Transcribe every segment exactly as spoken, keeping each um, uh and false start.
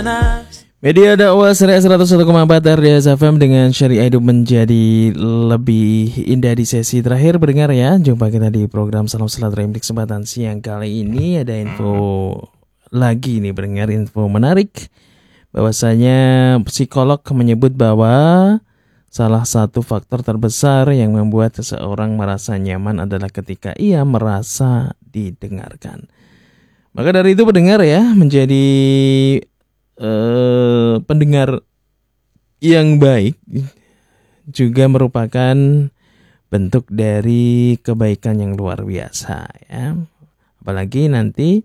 Media dakwah Syariah seratus satu koma empat R D S F M dengan Syariah Hidup menjadi lebih indah di sesi terakhir pendengar ya. Jumpa kita di program Salam Silaturahim di kesempatan siang kali ini. Ada info lagi nih pendengar, info menarik. Bahwasanya psikolog menyebut bahwa salah satu faktor terbesar yang membuat seseorang merasa nyaman adalah ketika ia merasa didengarkan. Maka dari itu pendengar ya, menjadi Uh, pendengar yang baik juga merupakan bentuk dari kebaikan yang luar biasa ya. Apalagi nanti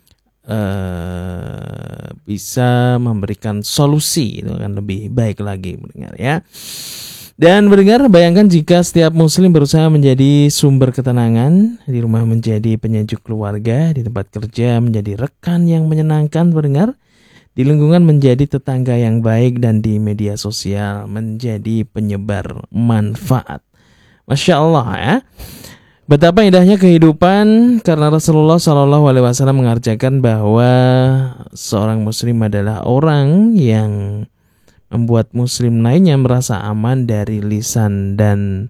uh, bisa memberikan solusi, itu akan lebih baik lagi pendengar ya. Dan pendengar, bayangkan jika setiap muslim berusaha menjadi sumber ketenangan, di rumah menjadi penyejuk keluarga, di tempat kerja menjadi rekan yang menyenangkan pendengar, di lingkungan menjadi tetangga yang baik, dan di media sosial menjadi penyebar manfaat. Masya Allah ya. Betapa indahnya kehidupan karena Rasulullah shallallahu alaihi wasallam mengajarkan bahwa seorang muslim adalah orang yang membuat muslim lainnya merasa aman dari lisan dan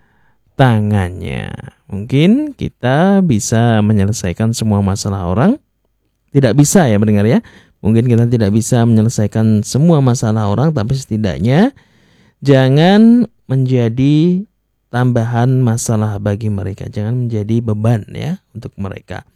tangannya. Mungkin kita bisa menyelesaikan semua masalah orang. Tidak bisa ya mendengar ya. Mungkin kita tidak bisa menyelesaikan semua masalah orang, tapi setidaknya jangan menjadi tambahan masalah bagi mereka. Jangan menjadi beban ya untuk mereka.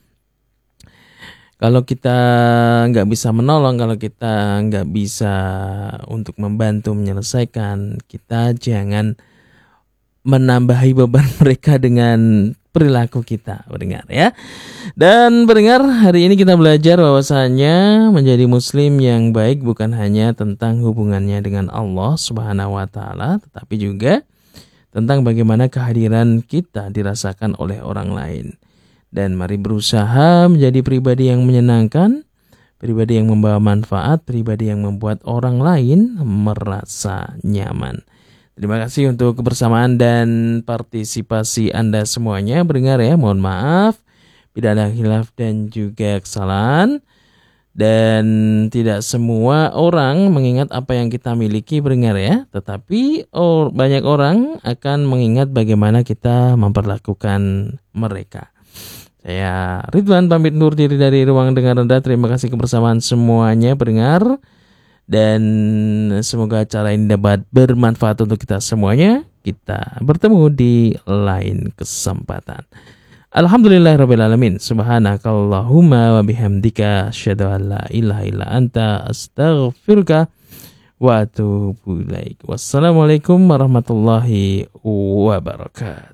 Kalau kita nggak bisa menolong, kalau kita nggak bisa untuk membantu menyelesaikan, kita jangan menambahi beban mereka dengan perilaku kita, pendengar ya. Dan pendengar, hari ini kita belajar bahwasanya menjadi muslim yang baik bukan hanya tentang hubungannya dengan Allah Subhanahu wa taala, tetapi juga tentang bagaimana kehadiran kita dirasakan oleh orang lain. Dan mari berusaha menjadi pribadi yang menyenangkan, pribadi yang membawa manfaat, pribadi yang membuat orang lain merasa nyaman. Terima kasih untuk kebersamaan dan partisipasi Anda semuanya pendengar ya. Mohon maaf bila ada khilaf dan juga kesalahan. Dan tidak semua orang mengingat apa yang kita miliki pendengar ya. Tetapi oh, banyak orang akan mengingat bagaimana kita memperlakukan mereka. Saya Ridwan pamit undur diri dari ruang dengar Anda. Terima kasih kebersamaan semuanya pendengar. Dan semoga acara ini dapat bermanfaat untuk kita semuanya. Kita bertemu di lain kesempatan. Alhamdulillahirabbil alamin. Subhanakallahumma wa bihamdika asyhadu an la ilaha illa anta astaghfiruka wa atubu ilaik. Wassalamualaikum warahmatullahi wabarakatuh.